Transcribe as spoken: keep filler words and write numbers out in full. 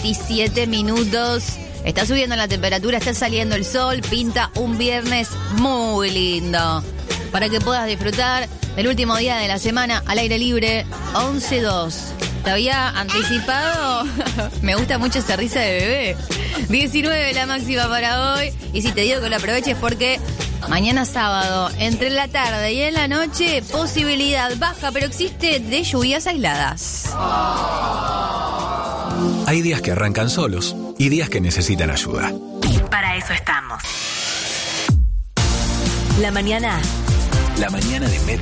veintisiete minutos. Está subiendo la temperatura, está saliendo el sol, pinta un viernes muy lindo. Para que puedas disfrutar del último día de la semana al aire libre, once dos. ¿Te había anticipado? Me gusta mucho esa risa de bebé. diecinueve la máxima para hoy. Y si te digo que lo aproveches porque mañana sábado, entre la tarde y en la noche, posibilidad baja, pero existe, de lluvias aisladas. Hay días que arrancan solos y días que necesitan ayuda. Para eso estamos. La mañana. La mañana de Metro.